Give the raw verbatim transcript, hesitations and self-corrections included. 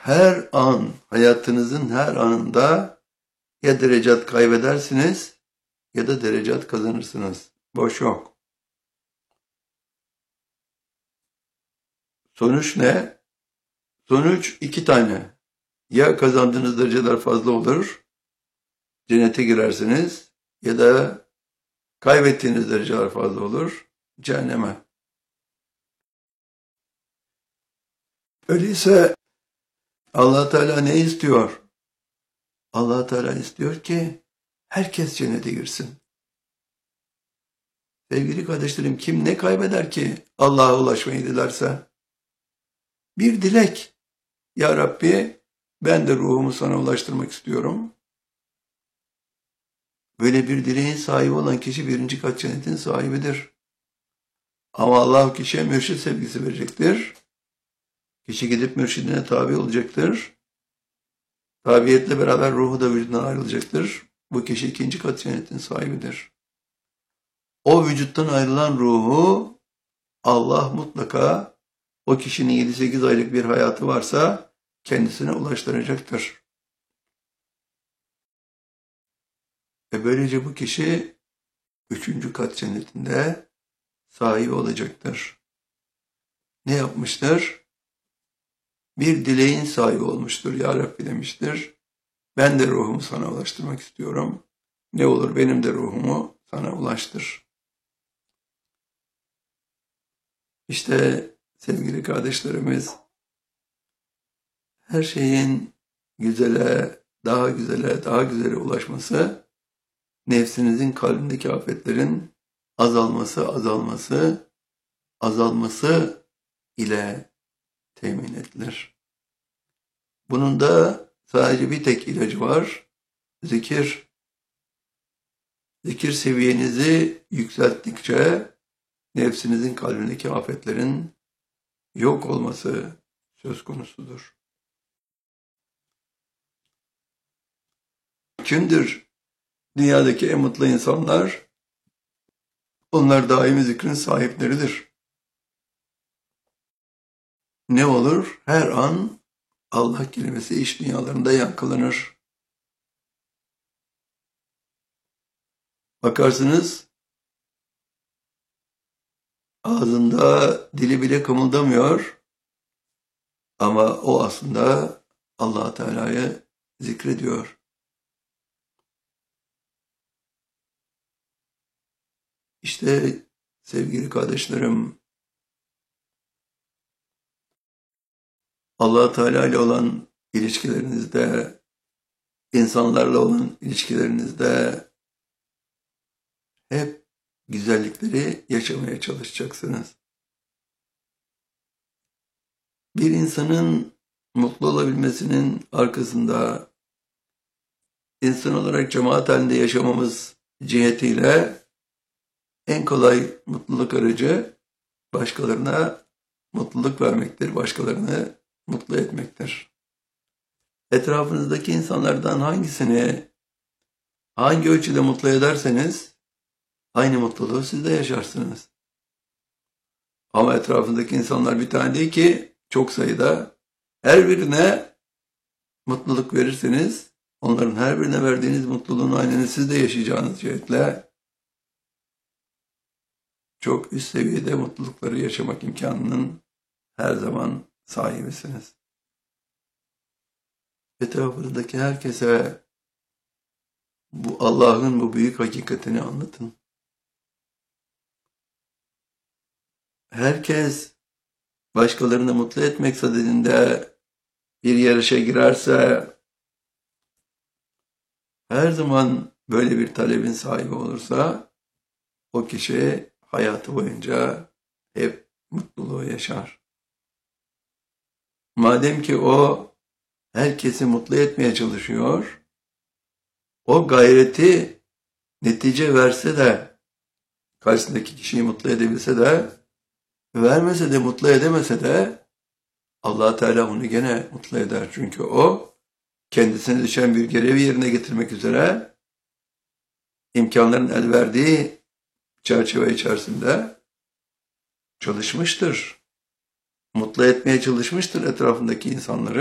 her an, hayatınızın her anında ya derecat kaybedersiniz ya da derecat kazanırsınız. Boş yok. Sonuç ne? Sonuç iki tane. Ya kazandığınız dereceler fazla olur, cennete girersiniz, ya da kaybettiğiniz dereceler fazla olur, cehenneme. Öyleyse Allah Teala ne istiyor? Allah Teala istiyor ki herkes cennete girsin. Sevgili kardeşlerim, kim ne kaybeder ki Allah'a ulaşmayı dilerse? Bir dilek. Ya Rabbi, ben de ruhumu sana ulaştırmak istiyorum. Böyle bir dileğin sahibi olan kişi birinci kat cennetin sahibidir. Ama Allah o kişiye mürşid sevgisi verecektir. Kişi gidip mürşidine tabi olacaktır. Tabiyetle beraber ruhu da vücudundan ayrılacaktır. Bu kişi ikinci kat cennetin sahibidir. O vücuttan ayrılan ruhu Allah mutlaka o kişinin yedi sekiz aylık bir hayatı varsa kendisine ulaştıracaktır. Ve böylece bu kişi üçüncü kat cennetinde sahibi olacaktır. Ne yapmıştır? Bir dileğin sahibi olmuştur. Ya Rabbi demiştir. Ben de ruhumu sana ulaştırmak istiyorum. Ne olur benim de ruhumu sana ulaştır. İşte sevgili kardeşlerimiz, her şeyin güzele, daha güzele, daha güzele ulaşması, nefsinizin kalbindeki afetlerin azalması, azalması, azalması ile temin edilir. Bunun da sadece bir tek ilacı var, zikir. Zikir seviyenizi yükselttikçe nefsinizin kalbindeki afetlerin yok olması söz konusudur. Kimdir dünyadaki en mutlu insanlar? Onlar daimi zikrin sahipleridir. Ne olur? Her an Allah kelimesi iç dünyalarında yankılanır. Bakarsınız, ağzında dili bile kımıldamıyor ama o aslında Allah Teala'yı zikrediyor. İşte sevgili kardeşlerim, Allah Teala ile olan ilişkilerinizde, insanlarla olan ilişkilerinizde hep güzellikleri yaşamaya çalışacaksınız. Bir insanın mutlu olabilmesinin arkasında insan olarak cemaat halinde yaşamamız cihetiyle en kolay mutluluk aracı başkalarına mutluluk vermektir, başkalarını mutlu etmektir. Etrafınızdaki insanlardan hangisini hangi ölçüde mutlu ederseniz aynı mutluluğu siz de yaşarsınız. Ama etrafındaki insanlar bir tane değil ki, çok sayıda. Her birine mutluluk verirseniz onların her birine verdiğiniz mutluluğun aynını siz de yaşayacağınız cihetle çok üst seviyede mutlulukları yaşamak imkanının her zaman sahibisiniz. Etrafınızdaki herkese bu Allah'ın bu büyük hakikatini anlatın. Herkes başkalarını mutlu etmek sadedinde bir yarışa girerse, her zaman böyle bir talebin sahibi olursa, o kişi hayatı boyunca hep mutluluğu yaşar. Madem ki o herkesi mutlu etmeye çalışıyor, o gayreti netice verse de, karşısındaki kişiyi mutlu edebilse de, vermese de, mutlu edemese de, Allah Teala onu gene mutlu eder. Çünkü o kendisine düşen bir görevi yerine getirmek üzere imkanların el verdiği çerçeve içerisinde çalışmıştır. Mutlu etmeye çalışmıştır etrafındaki insanları.